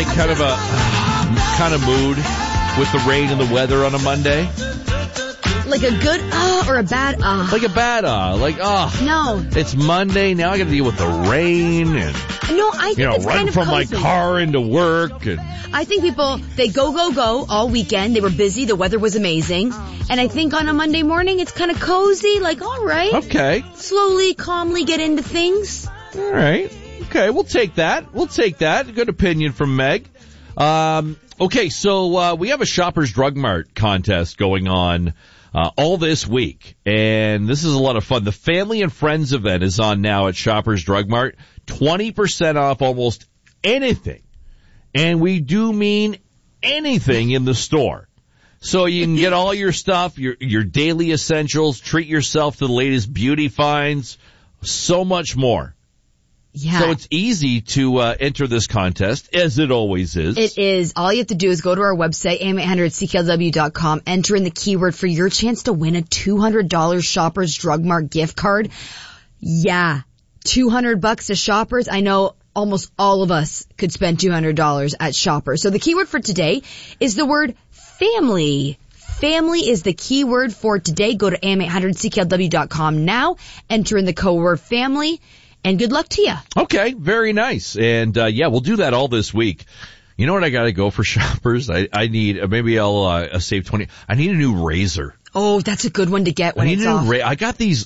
like kind of mood with the rain and the weather on a Monday? Like a good or a bad Like a bad No. It's Monday, now I gotta deal with the rain and No, I think it's run kind of from cozy. my car into work. And I think people, they go all weekend. They were busy. The weather was amazing. And I think on a Monday morning, it's kind of cozy. Like, all right. Okay. Slowly, calmly get into things. All right. Okay, we'll take that. Good opinion from Meg. Okay, so we have a Shoppers Drug Mart contest going on all this week, and this is a lot of fun. The Family and Friends event is on now at Shoppers Drug Mart. 20% off almost anything, and we do mean anything in the store. So you can get all your stuff, your daily essentials, treat yourself to the latest beauty finds, so much more. Yeah. So it's easy to enter this contest, as it always is. It is. All you have to do is go to our website, am800cklw.com, enter in the keyword for your chance to win a $200 Shoppers Drug Mart gift card. Yeah. $200 to Shoppers. I know almost all of us could spend $200 at Shoppers. So the keyword for today is the word family. Family is the keyword for today. Go to am800cklw.com now, enter in the code word family, and good luck to you. Okay, very nice. And, we'll do that all this week. You know what I gotta go for Shoppers? I need, maybe I'll save 20. I need a new razor. Oh, that's a good one to get when it's off. I got these,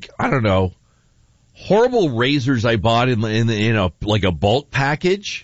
horrible razors I bought in a bulk package.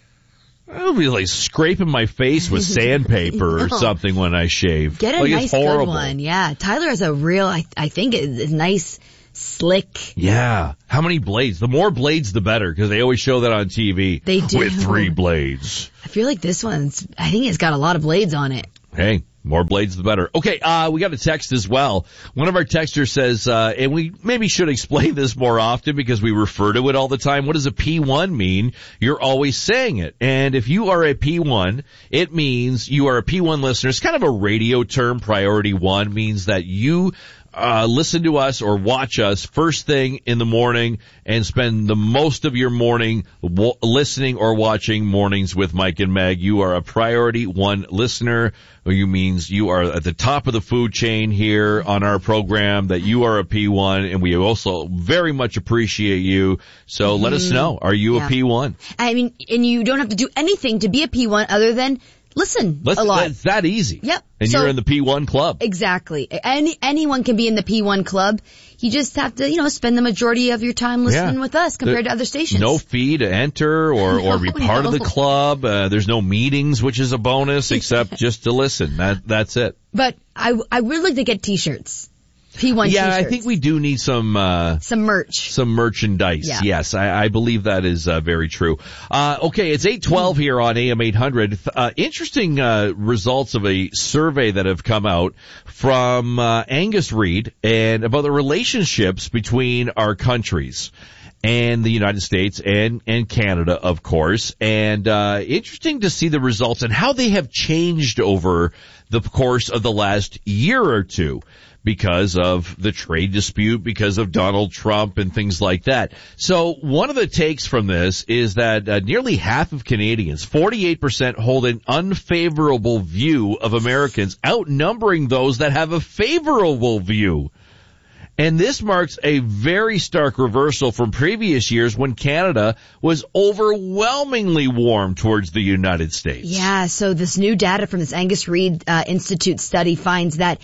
I'll be like scraping my face with sandpaper or something when I shave. Get a nice good one. Yeah. Tyler has a real, I think it's nice, slick. Yeah. How many blades? The more blades, the better, because they always show that on TV. They do. With 3 blades. I feel like this one's, I think it's got a lot of blades on it. Hey, more blades the better. Okay, we got a text as well. One of our texters says, and we maybe should explain this more often because we refer to it all the time. What does a P1 mean? You're always saying it. And if you are a P1, it means you are a P1 listener. It's kind of a radio term. Priority 1 means that you listen to us or watch us first thing in the morning and spend the most of your morning listening or watching Mornings with Mike and Meg. You are a priority 1 listener. You means you are at the top of the food chain here on our program, that you are a P1, and we also very much appreciate you. So let us know. Are you a P1? I mean, and you don't have to do anything to be a P1 other than listen a lot. It's that easy. Yep. And you're in the P1 club. Exactly. Anyone can be in the P1 club. You just have to, spend the majority of your time listening with us compared to other stations. No fee to enter or be part of the club. There's no meetings, which is a bonus, except just to listen. That's it. But I would like to get t-shirts. P1 t-shirts. Yeah, I think we do need some merch. Some merchandise. Yeah. Yes, I believe that is very true. Okay, it's 8:12 here on AM 800. Interesting results of a survey that have come out from Angus Reid and about the relationships between our countries and the United States and Canada, of course. And interesting to see the results and how they have changed over the course of the last year or two, because of the trade dispute, because of Donald Trump and things like that. So one of the takes from this is that nearly half of Canadians, 48%, hold an unfavorable view of Americans, outnumbering those that have a favorable view. And this marks a very stark reversal from previous years when Canada was overwhelmingly warm towards the United States. Yeah, so this new data from this Angus Reid Institute study finds that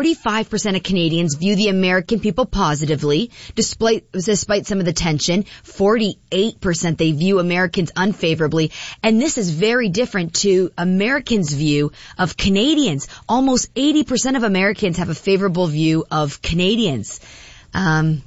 45% of Canadians view the American people positively, despite some of the tension. 48% they view Americans unfavorably. And this is very different to Americans' view of Canadians. Almost 80% of Americans have a favorable view of Canadians. And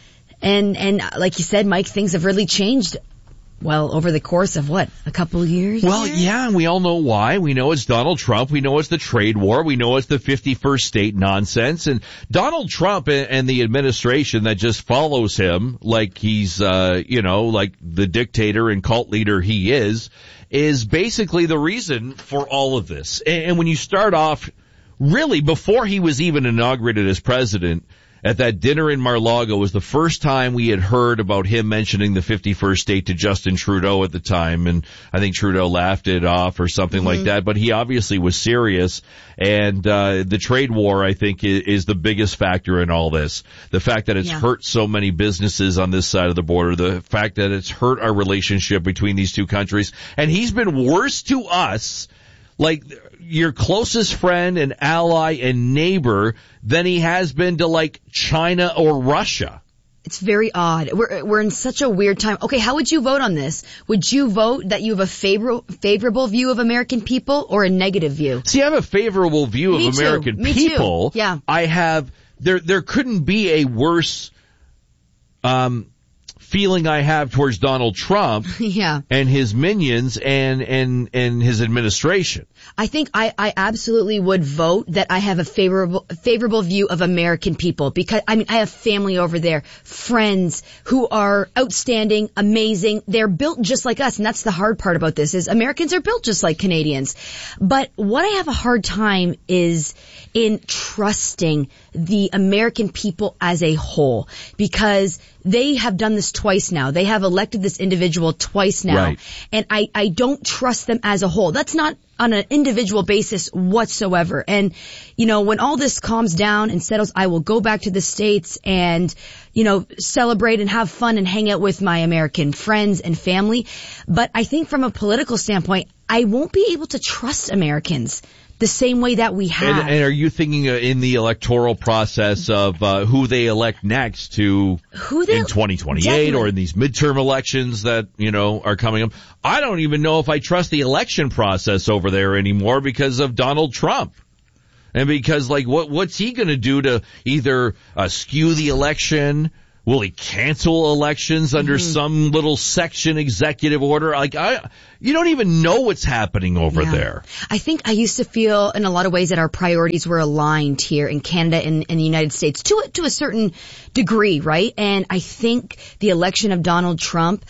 like you said, Mike, things have really changed. Well, over the course of a couple of years? Well, yeah, and we all know why. We know it's Donald Trump. We know it's the trade war. We know it's the 51st state nonsense. And Donald Trump and the administration that just follows him like he's, like the dictator and cult leader he is basically the reason for all of this. And when you start off, really, before he was even inaugurated as president, at that dinner in Mar-a-Lago was the first time we had heard about him mentioning the 51st state to Justin Trudeau at the time. And I think Trudeau laughed it off or something like that. But he obviously was serious. And the trade war, I think, is the biggest factor in all this. The fact that it's hurt so many businesses on this side of the border. The fact that it's hurt our relationship between these two countries. And he's been worse to us, like your closest friend and ally and neighbor, than he has been to like China or Russia. It's very odd. We're in such a weird time. Okay, how would you vote on this? Would you vote that you have a favorable view of American people or a negative view? See, I have a favorable view of American people. Too. Yeah. I have, there couldn't be a worse, feeling I have towards Donald Trump and his minions and his administration. I think I absolutely would vote that I have a favorable view of American people, because I have family over there, friends who are outstanding, amazing. They're built just like us, and that's the hard part about this, is Americans are built just like Canadians. But what I have a hard time is in trusting the American people as a whole, because they have done this twice now. They have elected this individual twice now. Right. And I don't trust them as a whole. That's not on an individual basis whatsoever. And, when all this calms down and settles, I will go back to the States and, celebrate and have fun and hang out with my American friends and family. But I think from a political standpoint, I won't be able to trust Americans the same way that we have. And are you thinking in the electoral process of who they elect next in 2028 definitely. or in these midterm elections that, are coming up? I don't even know if I trust the election process over there anymore because of Donald Trump. And because, what's he going to do to either skew the election? Will he cancel elections under some little section executive order? You don't even know what's happening over there. I think I used to feel in a lot of ways that our priorities were aligned here in Canada and the United States to a certain degree, right? And I think the election of Donald Trump,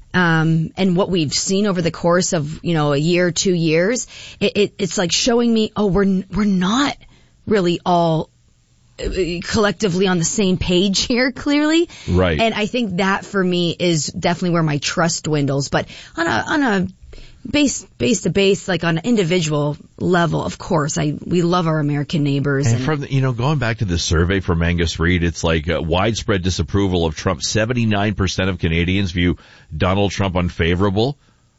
and what we've seen over the course of, a year, 2 years, it's like showing me, we're not really all collectively on the same page here, clearly. Right. And I think that for me is definitely where my trust dwindles. But on a base to base, like on an individual level, of course, we love our American neighbors. And from, going back to the survey from Angus Reid, it's like widespread disapproval of Trump. 79% of Canadians view Donald Trump unfavorable.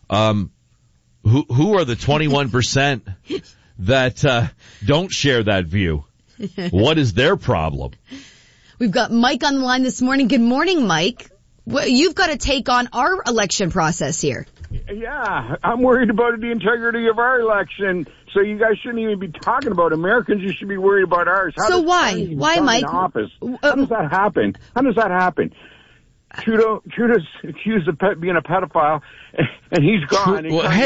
Who are the 21% that don't share that view? What is their problem? We've got Mike on the line this morning. Good morning, Mike. You've got to take on our election process here. Yeah, I'm worried about the integrity of our election. So you guys shouldn't even be talking about Americans. You should be worried about ours. So why? Why, Mike? Office? How does that happen? Trudeau's accused of being a pedophile, and he's gone.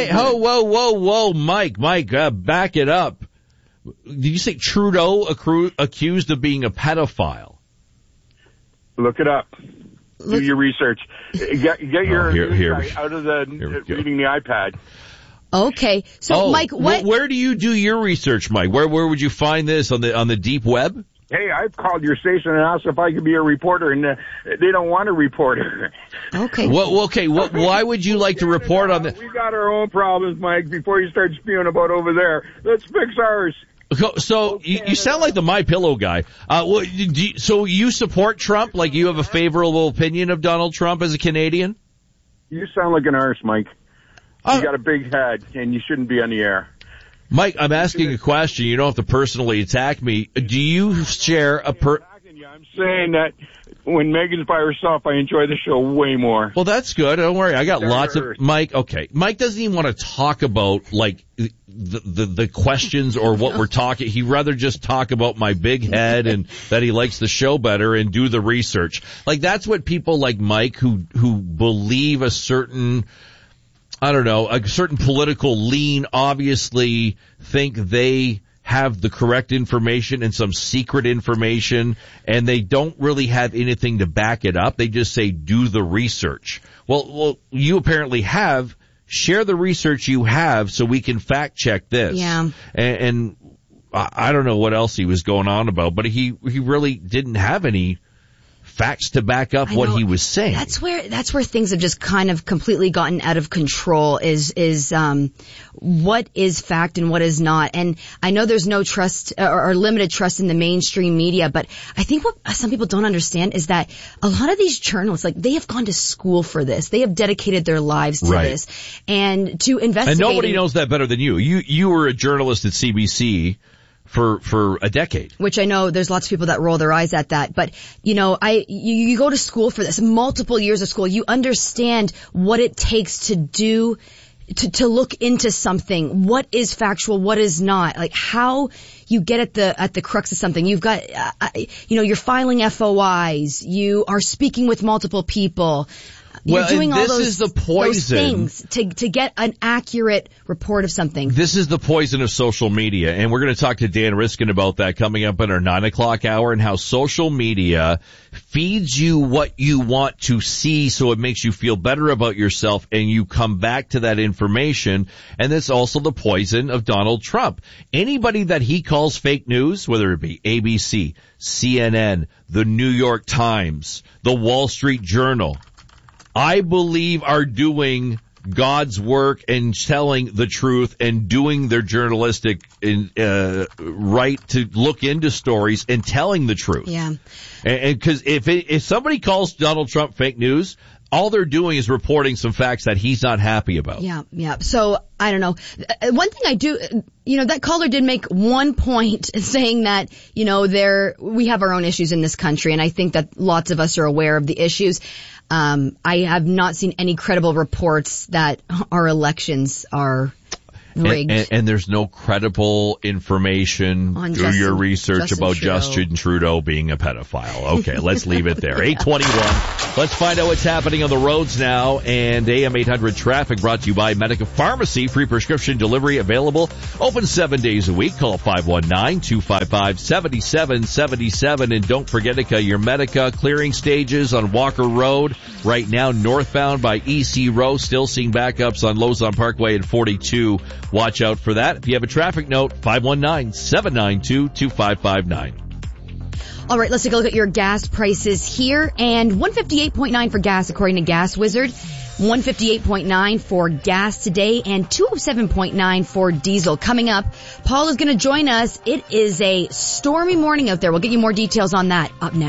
Whoa, Mike, back it up. Did you say Trudeau accused of being a pedophile? Look it up. Do your research. Get your here out of the reading the iPad. Okay. So, Mike, where do you do your research, Mike? Where would you find this on the deep web? Hey, I've called your station and asked if I could be a reporter, and they don't want a reporter. Okay. Why would you like to report on that? We got our own problems, Mike. Before you start spewing about over there, let's fix ours. So you sound like the MyPillow guy. So you support Trump? Like you have a favorable opinion of Donald Trump as a Canadian? You sound like an arse, Mike. You got a big head, and you shouldn't be on the air. Mike, I'm asking a question. You don't have to personally attack me. Do you share I'm saying that when Megan's by herself, I enjoy the show way more. Well, that's good. Don't worry. I got lots of Mike. Okay. Mike doesn't even want to talk about like the questions or what we're talking. He'd rather just talk about my big head and that he likes the show better and do the research. Like that's what people like Mike who believe a certain, I don't know, a certain political lean obviously think they have the correct information and some secret information, and they don't really have anything to back it up. They just say, do the research. Well, you apparently have. Share the research you have so we can fact check this. Yeah. And I don't know what else he was going on about, but he really didn't have any facts to back up what he was saying. That's where things have just kind of completely gotten out of control is what is fact and what is not. And I know there's no trust or limited trust in the mainstream media, but I think what some people don't understand is that a lot of these journalists, like, they have gone to school for this. They have dedicated their lives to this and to investigate. And nobody knows that better than you. You were a journalist at CBC for a decade. Which I know there's lots of people that roll their eyes at that. But, you go to school for this, multiple years of school. You understand what it takes to do, to look into something. What is factual, what is not. Like, how you get at the crux of something. You've got, you're filing FOIs. You are speaking with multiple people. You're doing all those things to get an accurate report of something. This is the poison of social media, and we're going to talk to Dan Riskin about that coming up in our 9 o'clock hour, and how social media feeds you what you want to see, so it makes you feel better about yourself, and you come back to that information. And that's also the poison of Donald Trump. Anybody that he calls fake news, whether it be ABC, CNN, the New York Times, the Wall Street Journal, I believe are doing God's work and telling the truth and doing their journalistic right to look into stories and telling the truth. Yeah. And because if somebody calls Donald Trump fake news, all they're doing is reporting some facts that he's not happy about. Yeah. So, I don't know. One thing I do, that caller did make one point saying that, we have our own issues in this country, and I think that lots of us are aware of the issues. I have not seen any credible reports that our elections are rigged. And there's no credible information through your research about Justin Trudeau being a pedophile. Okay, let's leave it there. 8:21. Let's find out what's happening on the roads now. And AM 800 traffic brought to you by Medica Pharmacy. Free prescription delivery available. Open 7 days a week. Call 519-255-7777. And don't forget to cut your Medica clearing stages on Walker Road. Right now, northbound by EC Row. Still seeing backups on Lozon Parkway and 42. Watch out for that. If you have a traffic note, 519-792-2559. All right, let's take a look at your gas prices here. And 158.9 for gas, according to Gas Wizard. 158.9 for gas today and 207.9 for diesel. Coming up, Paul is going to join us. It is a stormy morning out there. We'll get you more details on that up next.